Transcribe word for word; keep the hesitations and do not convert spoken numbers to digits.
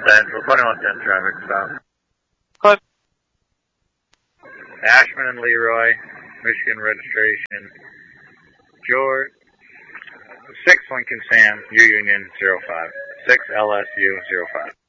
Central, twenty-one ten traffic stop. Clip. Ashman and Leroy, Michigan registration. George, six Lincoln Sam, U Union zero five. six L S U zero five.